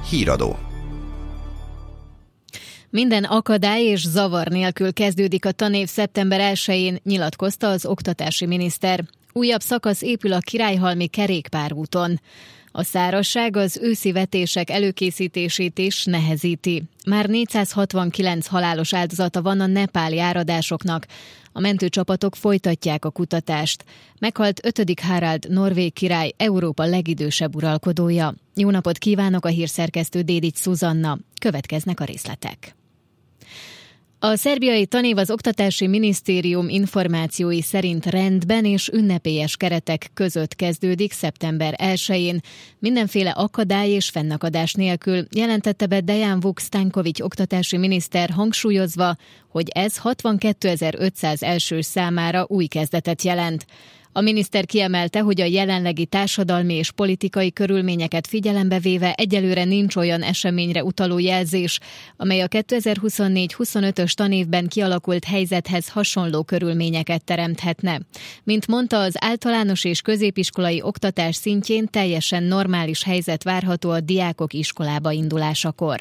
Híradó. Minden akadály és zavar nélkül kezdődik a tanév szeptember 1-én, nyilatkozta az oktatási miniszter. Újabb szakasz épül a Királyhalmi kerékpárúton. A szárazság az őszi vetések előkészítését is nehezíti. Már 469 halálos áldozata van a nepáli áradásoknak. A mentőcsapatok folytatják a kutatást. Meghalt 5. Harald norvég király, Európa legidősebb uralkodója. Jó napot kívánok, a hírszerkesztő Dédics Szuzanna. Következnek a részletek. A szerbiai tanév az Oktatási Minisztérium információi szerint rendben és ünnepélyes keretek között kezdődik szeptember 1-én. Mindenféle akadály és fennakadás nélkül, jelentette be Dejan Vuk-Stanković oktatási miniszter, hangsúlyozva, hogy ez 62.500 elsős számára új kezdetet jelent. A miniszter kiemelte, hogy a jelenlegi társadalmi és politikai körülményeket figyelembe véve egyelőre nincs olyan eseményre utaló jelzés, amely a 2024-25-ös tanévben kialakult helyzethez hasonló körülményeket teremthetne. Mint mondta, az általános és középiskolai oktatás szintjén teljesen normális helyzet várható a diákok iskolába indulásakor.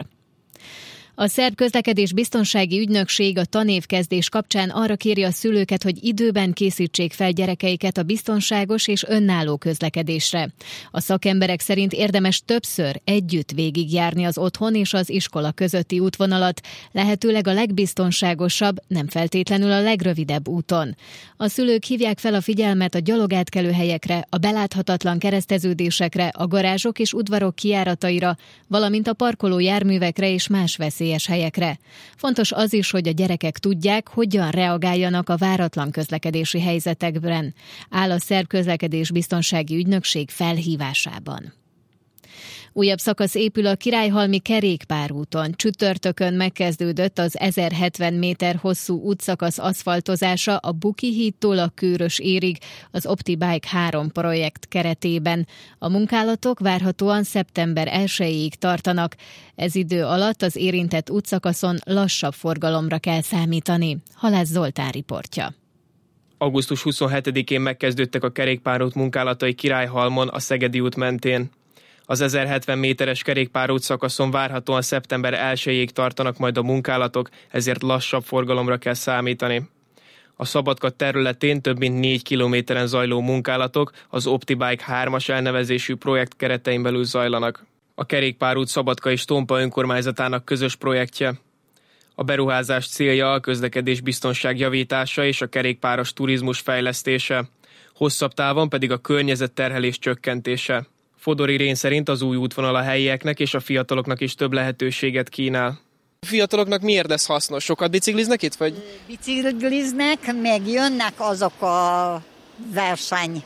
A szerb közlekedés biztonsági ügynökség a tanévkezdés kapcsán arra kéri a szülőket, hogy időben készítsék fel gyerekeiket a biztonságos és önálló közlekedésre. A szakemberek szerint érdemes többször együtt végigjárni az otthon és az iskola közötti útvonalat, lehetőleg a legbiztonságosabb, nem feltétlenül a legrövidebb úton. A szülők hívják fel a figyelmet a gyalogátkelőhelyekre, a beláthatatlan kereszteződésekre, a garázsok és udvarok kijárataira, valamint a parkoló járművekre és más veszélyes helyekre. Fontos az is, hogy a gyerekek tudják, hogyan reagáljanak a váratlan közlekedési helyzetekben, áll a szerb közlekedés biztonsági ügynökség felhívásában. Újabb szakasz épül a Királyhalmi kerékpárúton. Csütörtökön megkezdődött az 1070 méter hosszú útszakasz aszfaltozása a Buki hídtól a Kőrös érig az OptiBike 3 projekt keretében. A munkálatok várhatóan szeptember 1-ig tartanak. Ez idő alatt az érintett útszakaszon lassabb forgalomra kell számítani. Halász Zoltán riportja. Augusztus 27-én megkezdődtek a kerékpárút munkálatai Királyhalmon, a Szegedi út mentén. Az 1070 méteres kerékpárút szakaszon várhatóan szeptember 1-ig tartanak majd a munkálatok, ezért lassabb forgalomra kell számítani. A Szabadka területén több mint 4 kilométeren zajló munkálatok az OptiBike 3-as elnevezésű projekt keretein belül zajlanak. A kerékpárút Szabadka és Tompa önkormányzatának közös projektje. A beruházás célja a közlekedés biztonság javítása és a kerékpáros turizmus fejlesztése, hosszabb távon pedig a környezetterhelés csökkentése. Fodor Irén szerint az új útvonal a helyieknek és a fiataloknak is több lehetőséget kínál. A fiataloknak miért lesz hasznos? Sokat bicikliznek itt, vagy? Bicikliznek, meg jönnek azok a verseny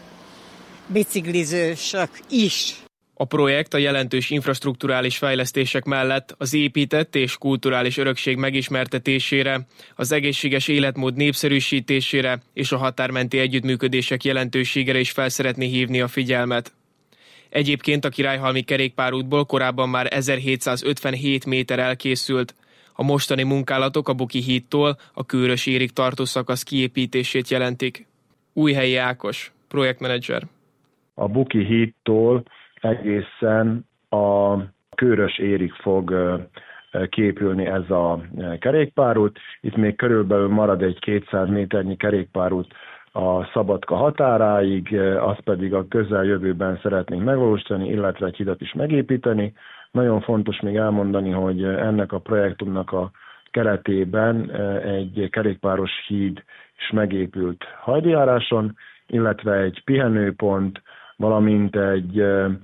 biciklizősök is. A projekt a jelentős infrastrukturális fejlesztések mellett az épített és kulturális örökség megismertetésére, az egészséges életmód népszerűsítésére és a határmenti együttműködések jelentőségére is fel szeretné hívni a figyelmet. Egyébként a Királyhalmi kerékpárútból korábban már 1757 méter elkészült. A mostani munkálatok a Buki hídtól a Kőrös érig tartó szakasz kiépítését jelentik. Újhelyi Ákos, projektmenedzser. A Buki hídtól egészen a Kőrös érig fog kiépülni ez a kerékpárút. Itt még körülbelül marad egy 200 méternyi kerékpárút a Szabadka határáig, azt pedig a közeljövőben szeretnénk megvalósítani, illetve egy hidat is megépíteni. Nagyon fontos még elmondani, hogy ennek a projektumnak a keretében egy kerékpáros híd is megépült Hajdújáráson, illetve egy pihenőpont, valamint egy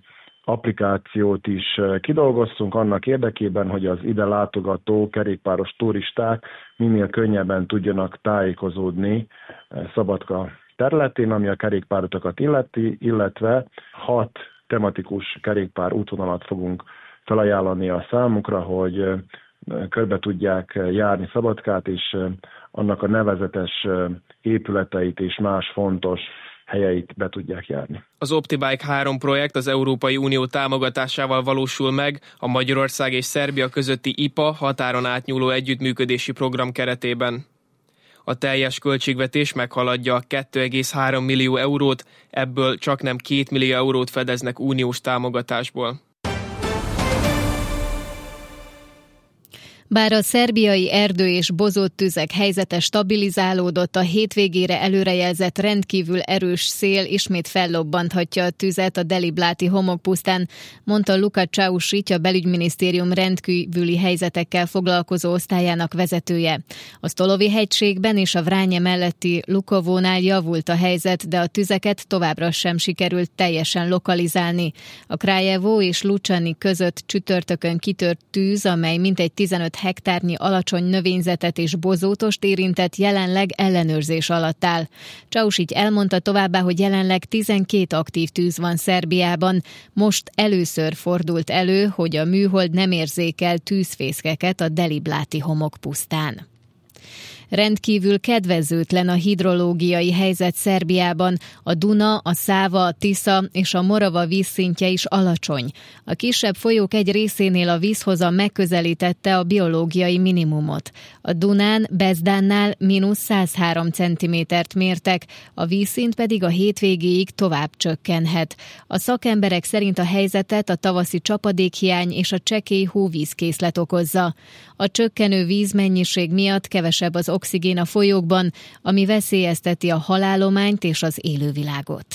applikációt is kidolgoztunk annak érdekében, hogy az ide látogató kerékpáros turisták minél könnyebben tudjanak tájékozódni Szabadka területén, ami a kerékpárutakat illeti, illetve 6 tematikus kerékpár útvonalat fogunk felajánlani a számukra, hogy körbe tudják járni Szabadkát, és annak a nevezetes épületeit és más fontos helyeit be tudják járni. Az OptiBike 3 projekt az Európai Unió támogatásával valósul meg a Magyarország és Szerbia közötti IPA határon átnyúló együttműködési program keretében. A teljes költségvetés meghaladja a 2,3 millió eurót, ebből csaknem 2 millió eurót fedeznek uniós támogatásból. Bár a szerbiai erdő és bozott tüzek helyzete stabilizálódott, a hétvégére előrejelzett rendkívül erős szél ismét fellobbanthatja a tüzet a Delibláti homokpusztán, mondta Luka Čaušić, a belügyminisztérium rendkívüli helyzetekkel foglalkozó osztályának vezetője. A Stolovi hegységben és a Vranje melletti Lukovónál javult a helyzet, de a tüzeket továbbra sem sikerült teljesen lokalizálni. A Kraljevo és Lučani között csütörtökön kitört tűz, amely mintegy 15 hektárnyi alacsony növényzetet és bozótost érintett, jelenleg ellenőrzés alatt áll. Čaušić elmondta továbbá, hogy jelenleg 12 aktív tűz van Szerbiában. Most először fordult elő, hogy a műhold nem érzékel tűzfészkeket a Delibláti homokpusztán. Rendkívül kedvezőtlen a hidrológiai helyzet Szerbiában. A Duna, a Száva, a Tisza és a Morava vízszintje is alacsony. A kisebb folyók egy részénél a vízhoza megközelítette a biológiai minimumot. A Dunán, Bezdánnál -103 cm-t mértek, a vízszint pedig a hétvégéig tovább csökkenhet. A szakemberek szerint a helyzetet a tavaszi csapadékhiány és a csekély hóvízkészlet okozza. A csökkenő vízmennyiség miatt kevesebb az oxigén a folyókban, ami veszélyezteti a halállományt és az élővilágot.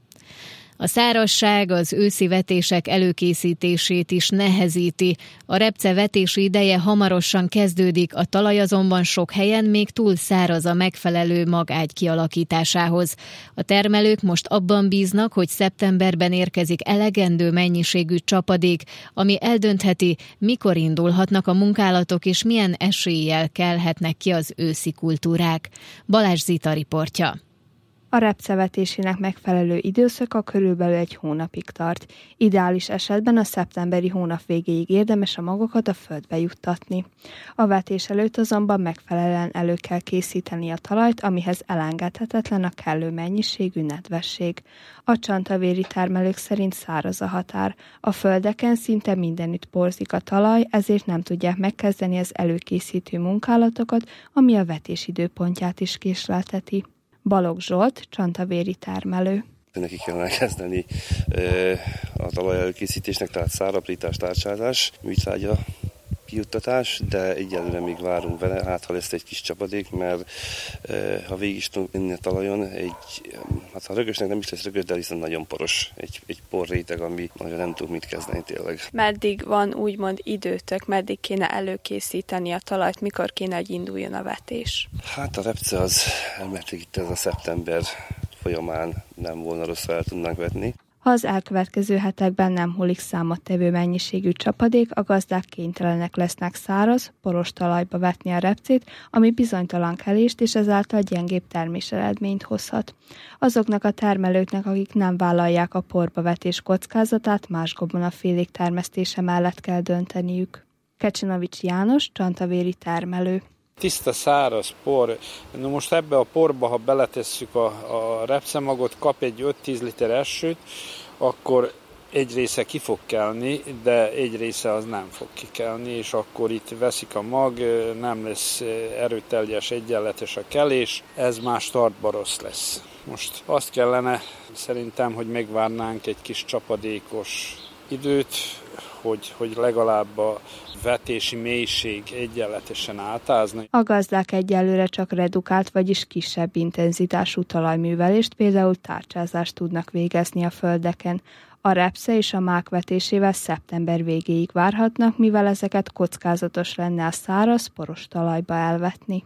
A szárazság az őszi vetések előkészítését is nehezíti. A repce vetési ideje hamarosan kezdődik, a talaj azonban sok helyen még túl száraz a megfelelő magágy kialakításához. A termelők most abban bíznak, hogy szeptemberben érkezik elegendő mennyiségű csapadék, ami eldöntheti, mikor indulhatnak a munkálatok és milyen eséllyel kelhetnek ki az őszi kultúrák. Balázs Zita riportja. A repcevetésének megfelelő időszaka körülbelül egy hónapig tart. Ideális esetben a szeptemberi hónap végéig érdemes a magokat a földbe juttatni. A vetés előtt azonban megfelelően elő kell készíteni a talajt, amihez elengedhetetlen a kellő mennyiségű nedvesség. A csantavéri termelők szerint száraz a határ. A földeken szinte mindenütt porzik a talaj, ezért nem tudják megkezdeni az előkészítő munkálatokat, ami a vetés időpontját is késlelteti. Balogh Zsolt, csantavéri termelő. Neki kellene kezdeni a talaj előkészítésnek, tehát száraprítás, tárcsázás, műtrágya kijuttatás, de egyelőre még várunk vele, hát ha lesz egy kis csapadék, mert ha végig is tudunk menni a talajon, hát ha rögösnek nem is lesz rögös, de viszont nagyon poros, egy porréteg, ami nagyon nem tud mit kezdeni tényleg. Meddig van úgymond időtök, meddig kéne előkészíteni a talajt, mikor kéne, hogy induljon a vetés? Hát a repce az, mert itt ez a szeptember folyamán nem volna rossz, el tudnánk vetni. Ha az elkövetkező hetekben nem hullik számottevő mennyiségű csapadék, a gazdák kénytelenek lesznek száraz, poros talajba vetni a repcét, ami bizonytalan kelést és ezáltal gyengébb terméseredményt hozhat. Azoknak a termelőknek, akik nem vállalják a porba vetés kockázatát, más gabonafélék termesztése mellett kell dönteniük. Kecsenovics János, csantavéri termelő. Tiszta, száraz por. Na most ebbe a porba, ha beletesszük a repcemagot, kap egy 5-10 liter esőt, akkor egy része ki fog kelni, de egy része az nem fog kikelni, és akkor itt veszik a mag, nem lesz erőteljes, egyenletes a kelés, ez már startba rossz lesz. Most azt kellene szerintem, hogy megvárnánk egy kis csapadékos időt, hogy legalább a vetési mélység egyenletesen átázni. A gazdák egyelőre csak redukált, vagyis kisebb intenzitású talajművelést, például tárcsázást tudnak végezni a földeken. A repce és a mák vetésével szeptember végéig várhatnak, mivel ezeket kockázatos lenne a száraz, poros talajba elvetni.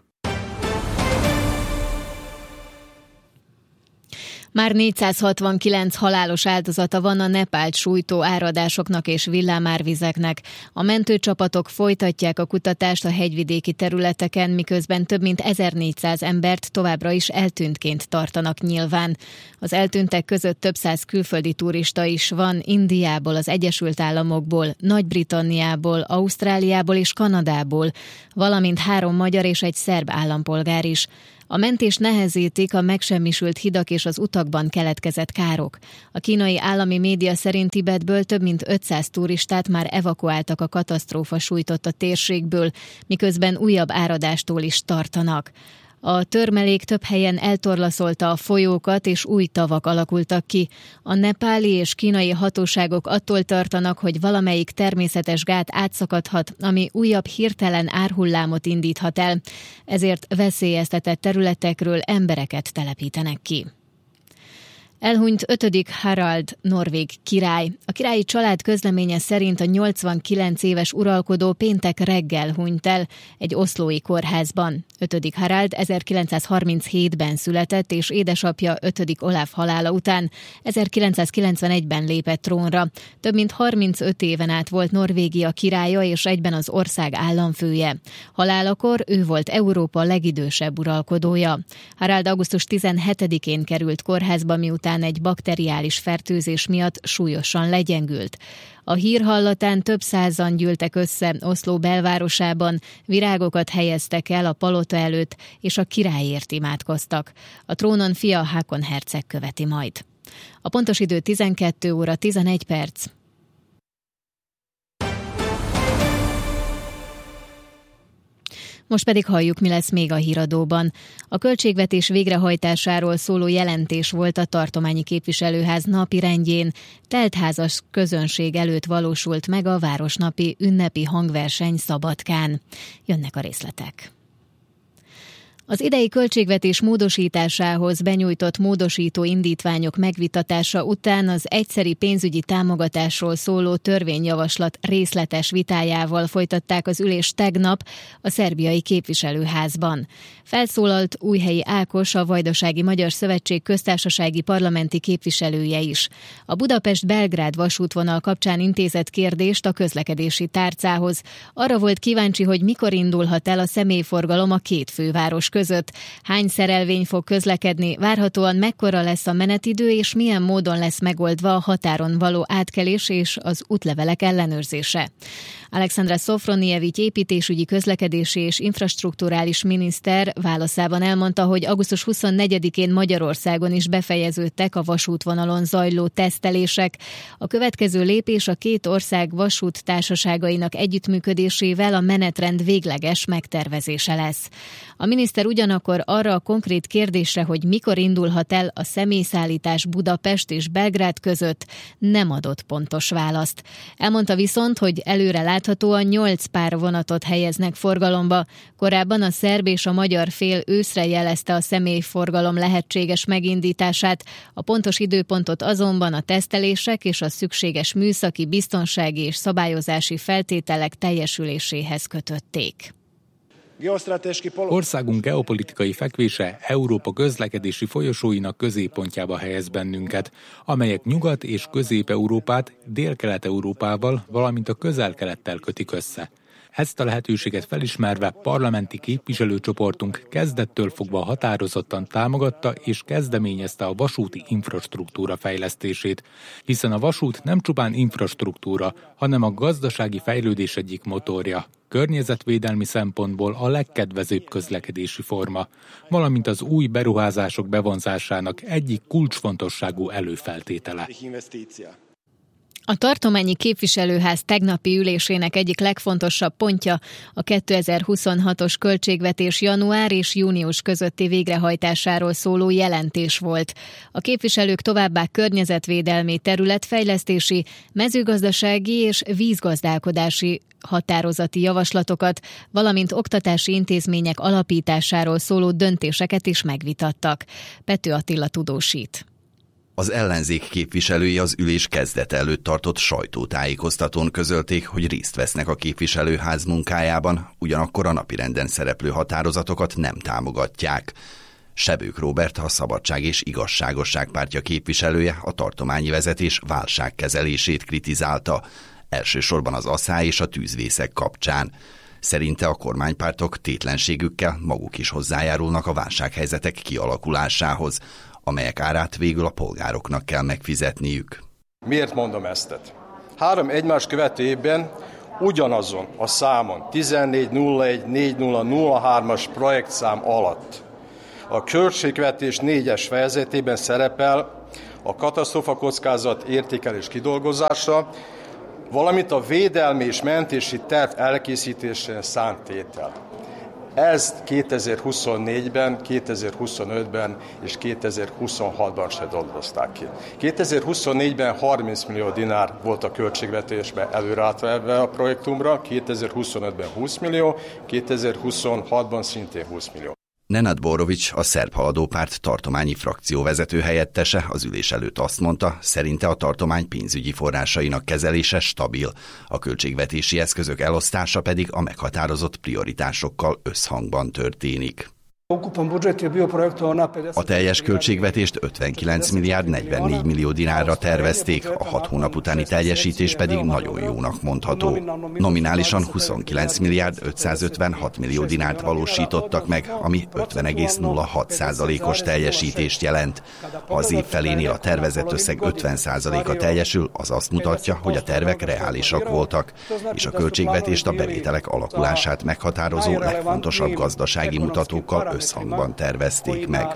Már 469 halálos áldozata van a Nepált sújtó áradásoknak és villámárvizeknek. A mentőcsapatok folytatják a kutatást a hegyvidéki területeken, miközben több mint 1400 embert továbbra is eltűntként tartanak nyilván. Az eltűntek között több száz külföldi turista is van, Indiából, az Egyesült Államokból, Nagy-Britanniából, Ausztráliából és Kanadából, valamint 3 magyar és egy szerb állampolgár is. A mentést nehezítik a megsemmisült hidak és az utakban keletkezett károk. A kínai állami média szerint Tibetből több mint 500 turistát már evakuáltak a katasztrófa sújtotta térségből, miközben újabb áradástól is tartanak. A törmelék több helyen eltorlaszolta a folyókat, és új tavak alakultak ki. A nepáli és kínai hatóságok attól tartanak, hogy valamelyik természetes gát átszakadhat, ami újabb hirtelen árhullámot indíthat el. Ezért veszélyeztetett területekről embereket telepítenek ki. Elhunyt 5. Harald norvég király. A királyi család közleménye szerint a 89 éves uralkodó péntek reggel hunyt el egy oszlói kórházban. 5. Harald 1937-ben született, és édesapja 5. Olaf halála után 1991-ben lépett trónra. Több mint 35 éven át volt Norvégia királya, és egyben az ország államfője. Halálakor ő volt Európa legidősebb uralkodója. Harald augusztus 17-én került kórházba, miután egy bakteriális fertőzés miatt súlyosan legyengült. A hír hallatán több százan gyűltek össze Oszló belvárosában, virágokat helyeztek el a palota előtt, és a királyért imádkoztak. A trónon fia Hákon herceg követi majd. A pontos idő 12 óra 11 perc. Most pedig halljuk, mi lesz még a híradóban. A költségvetés végrehajtásáról szóló jelentés volt a tartományi képviselőház napirendjén. Teltházas közönség előtt valósult meg a városnapi ünnepi hangverseny Szabadkán. Jönnek a részletek. Az idei költségvetés módosításához benyújtott módosító indítványok megvitatása után az egyszeri pénzügyi támogatásról szóló törvényjavaslat részletes vitájával folytatták az ülést tegnap a szerbiai képviselőházban. Felszólalt Újhelyi Ákos, a Vajdasági Magyar Szövetség köztársasági parlamenti képviselője is. A Budapest-Belgrád vasútvonal kapcsán intézett kérdést a közlekedési tárcához. Arra volt kíváncsi, hogy mikor indulhat el a személyforgalom a két főváros között. Hány szerelvény fog közlekedni, várhatóan mekkora lesz a menetidő, és milyen módon lesz megoldva a határon való átkelés és az útlevelek ellenőrzése. Alexandra Szofronijevics építésügyi, közlekedési és infrastrukturális miniszter válaszában elmondta, hogy augusztus 24-én Magyarországon is befejeződtek a vasútvonalon zajló tesztelések. A következő lépés a két ország vasúttársaságainak együttműködésével a menetrend végleges megtervezése lesz. A miniszter ugyanakkor arra a konkrét kérdésre, hogy mikor indulhat el a személyszállítás Budapest és Belgrád között, nem adott pontos választ. Elmondta viszont, hogy előre láthatóan 8 pár vonatot helyeznek forgalomba. Korábban a szerb és a magyar fél őszre jelezte a személyforgalom lehetséges megindítását, a pontos időpontot azonban a tesztelések és a szükséges műszaki, biztonsági és szabályozási feltételek teljesüléséhez kötötték. Országunk geopolitikai fekvése Európa közlekedési folyosóinak középpontjába helyez bennünket, amelyek Nyugat- és Közép-Európát Dél-Kelet-Európával, valamint a Közel-Kelettel kötik össze. Ezt a lehetőséget felismerve parlamenti képviselőcsoportunk kezdettől fogva határozottan támogatta és kezdeményezte a vasúti infrastruktúra fejlesztését, hiszen a vasút nem csupán infrastruktúra, hanem a gazdasági fejlődés egyik motorja, környezetvédelmi szempontból a legkedvezőbb közlekedési forma, valamint az új beruházások bevonzásának egyik kulcsfontosságú előfeltétele. A tartományi képviselőház tegnapi ülésének egyik legfontosabb pontja a 2026-os költségvetés január és június közötti végrehajtásáról szóló jelentés volt. A képviselők továbbá környezetvédelmi, területfejlesztési, mezőgazdasági és vízgazdálkodási határozati javaslatokat, valamint oktatási intézmények alapításáról szóló döntéseket is megvitattak. Pető Attila tudósít. Az ellenzék képviselői az ülés kezdete előtt tartott sajtótájékoztatón közölték, hogy részt vesznek a képviselőház munkájában, ugyanakkor a napirenden szereplő határozatokat nem támogatják. Sebők Róbert, a Szabadság és Igazságosság pártja képviselője a tartományi vezetés válságkezelését kritizálta, elsősorban az asszály és a tűzvészek kapcsán. Szerinte a kormánypártok tétlenségükkel maguk is hozzájárulnak a válsághelyzetek kialakulásához, amelyek árát végül a polgároknak kell megfizetniük. Miért mondom ezt? 3 egymást követő évben ugyanazon a számon, 14.01.40.03-as projektszám alatt a költségvetés 4-es fejezetében szerepel a katasztrófakockázat értékelés kidolgozása, valamint a védelmi és mentési terv elkészítésére szánt tétel. Ezt 2024-ben, 2025-ben és 2026-ban se dolgozták ki. 2024-ben 30 millió dinár volt a költségvetésbe előrátve a projektumra, 2025-ben 20 millió, 2026-ban szintén 20 millió. Nenad Borovics, a Szerb Haladópárt tartományi frakcióvezető helyettese az ülés előtt azt mondta, szerinte a tartomány pénzügyi forrásainak kezelése stabil, a költségvetési eszközök elosztása pedig a meghatározott prioritásokkal összhangban történik. A teljes költségvetést 59 milliárd 44 millió dinárra tervezték, a 6 hónap utáni teljesítés pedig nagyon jónak mondható. Nominálisan 29 milliárd 556 millió dinárt valósítottak meg, ami 50,06%-os teljesítést jelent. Ha az év felénél a tervezett összeg 50%-a teljesül, az azt mutatja, hogy a tervek reálisak voltak, és a költségvetést a bevételek alakulását meghatározó legfontosabb gazdasági mutatókkal összhangban tervezték meg.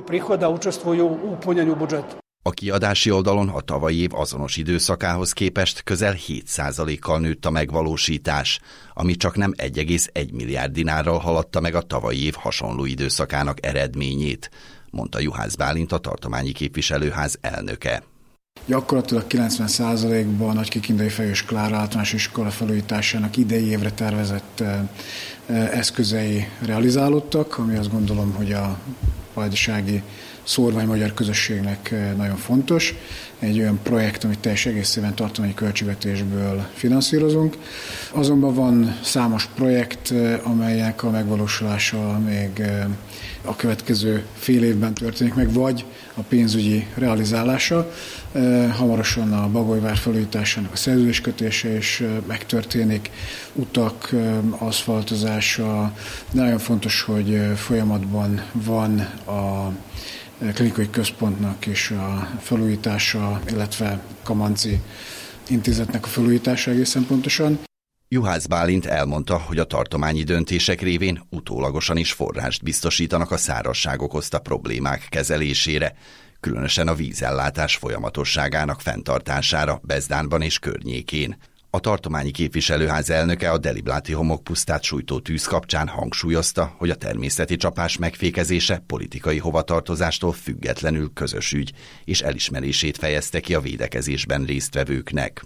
A kiadási oldalon a tavalyi év azonos időszakához képest közel 7%-kal nőtt a megvalósítás, ami csak nem 1,1 milliárd dinárral haladta meg a tavalyi év hasonló időszakának eredményét, mondta Juhász Bálint, a tartományi képviselőház elnöke. Gyakorlatilag 90%-ban a Nagykikindai Fejős Klára általános iskola felújításának idei évre tervezett eszközei realizálódtak, ami azt gondolom, hogy a vajdasági szórvány magyar közösségnek nagyon fontos. Egy olyan projekt, amit teljes egészében tartományi költségvetésből finanszírozunk. Azonban van számos projekt, amelyek a megvalósulása még a következő fél évben történik meg, vagy a pénzügyi realizálása. Hamarosan a Bagolyvár felújításának a szerződéskötése is megtörténik, utak, aszfaltozása, de nagyon fontos, hogy folyamatban van a klinikai központnak és a felújítása, illetve Kamanci intézetnek a felújítása egészen pontosan. Juhász Bálint elmondta, hogy a tartományi döntések révén utólagosan is forrást biztosítanak a szárazság okozta problémák kezelésére, különösen a vízellátás folyamatosságának fenntartására Bezdánban és környékén. A tartományi képviselőház elnöke a Delibláti homokpusztát sújtó tűz kapcsán hangsúlyozta, hogy a természeti csapás megfékezése politikai hovatartozástól függetlenül közös ügy, és elismerését fejezte ki a védekezésben résztvevőknek.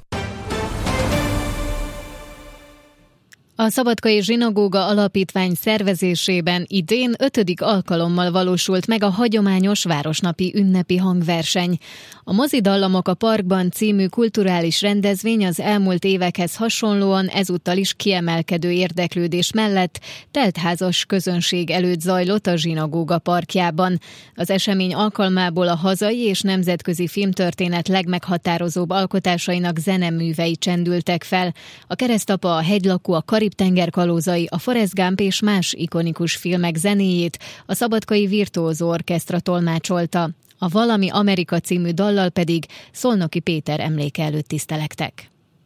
A Szabadkai Zsinagóga Alapítvány szervezésében idén 5. alkalommal valósult meg a hagyományos városnapi ünnepi hangverseny. A Mozidallamok a Parkban című kulturális rendezvény az elmúlt évekhez hasonlóan ezúttal is kiemelkedő érdeklődés mellett teltházas közönség előtt zajlott a Zsinagóga parkjában. Az esemény alkalmából a hazai és nemzetközi filmtörténet legmeghatározóbb alkotásainak zeneművei csendültek fel. A Keresztapa, a Hegylakó, a Karib-tenger kalózai, a Forrest Gump és más ikonikus filmek zenéjét a Szabadkai Virtuózó Orkesztra tolmácsolta. A Valami Amerika című dallal pedig Szolnoki Péter emléke előtt tisztelektek.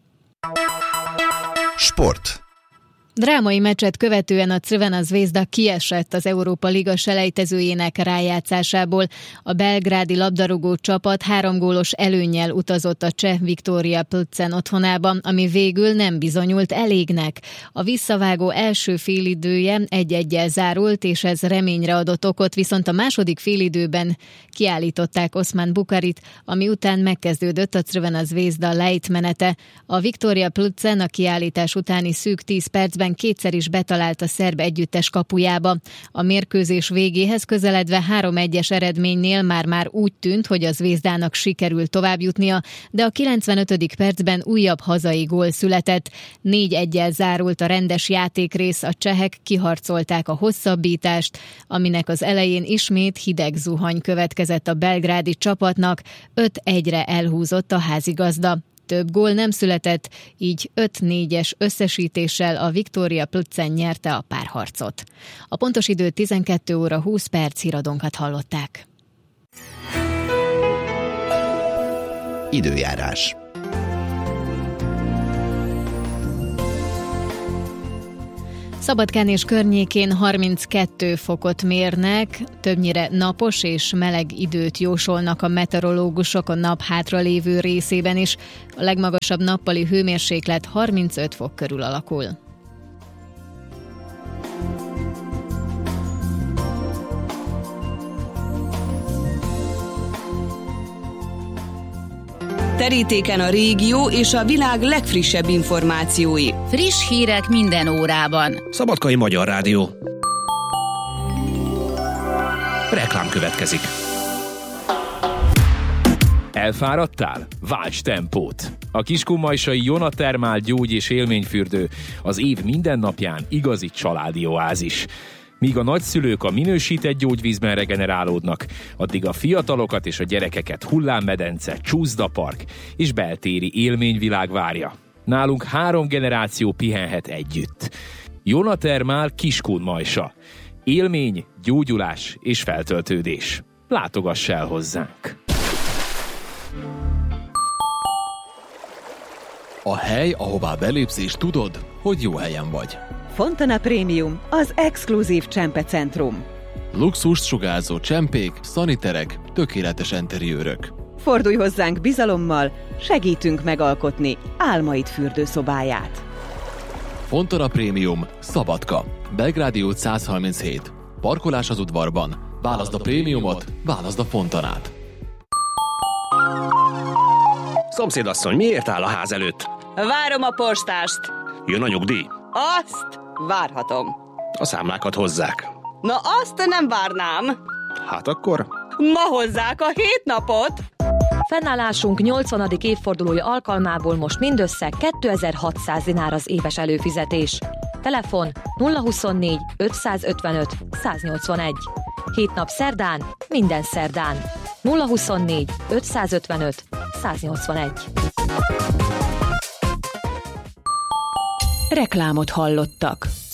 Sport. Drámai meccset követően a Crvena Zvezda kiesett az Európa Liga selejtezőjének rájátszásából. A belgrádi labdarúgó csapat 3 gólos előnnyel utazott a cseh Viktória Plzen otthonába, ami végül nem bizonyult elégnek. A visszavágó első félidője 1-1-jel zárult, és ez reményre adott okot, viszont a második félidőben kiállították Oszmán Bukarit, ami után megkezdődött a Crvena Zvezda lejtmenete. A Viktória Plzen a kiállítás utáni szűk 10 percben kétszer is betalált a szerb együttes kapujába. A mérkőzés végéhez közeledve 3-1-es eredménynél már úgy tűnt, hogy a Zvezdának sikerült továbbjutnia, de a 95. percben újabb hazai gól született. 4-1-jel zárult a rendes játékrész, a csehek kiharcolták a hosszabbítást, aminek az elején ismét hideg zuhany következett a belgrádi csapatnak, 5-1-re elhúzott a házigazda. Több gól nem született, így 5-4-es összesítéssel a Viktória Plzen nyerte a párharcot. A pontos idő 12 óra 20 perc, híradónkat hallották. Időjárás. Szabadkán és környékén 32 fokot mérnek, többnyire napos és meleg időt jósolnak a meteorológusok a nap hátralévő részében is. A legmagasabb nappali hőmérséklet 35 fok körül alakul. Terítéken a régió és a világ legfrissebb információi. Friss hírek minden órában. Szabadkai Magyar Rádió. Reklám következik. Elfáradtál? Válts tempót! A kiskunmajsai Jonatermál gyógy- és élményfürdő az év minden napján igazi családi oázis. Míg a nagyszülők a minősített gyógyvízben regenerálódnak, addig a fiatalokat és a gyerekeket hullámmedence, csúszdapark és beltéri élményvilág várja. Nálunk 3 generáció pihenhet együtt. Jonatermál Kiskunmajsa. Élmény, gyógyulás és feltöltődés. Látogass el hozzánk! A hely, ahová belépsz és tudod, hogy jó helyen vagy. Fontana Premium, az exkluzív csempecentrum. Luxust sugárzó csempék, szaniterek, tökéletes interiőrök. Fordulj hozzánk bizalommal, segítünk megalkotni álmaid fürdőszobáját. Fontana Premium, Szabadka, Belgrádi út 137. Parkolás az udvarban. Válaszd a prémiumot, válaszd a Fontanát. Szomszédasszony, miért áll a ház előtt? Várom a postást. Jön a nyugdíj? Azt várhatom. A számlákat hozzák. Na azt nem várnám. Hát akkor? Ma hozzák a 7 napot. Fennállásunk 80. évfordulója alkalmából most mindössze 2600 dinár az éves előfizetés. Telefon 024 555 181. 7 nap szerdán, minden szerdán. 024 555 181. Reklámot hallottak.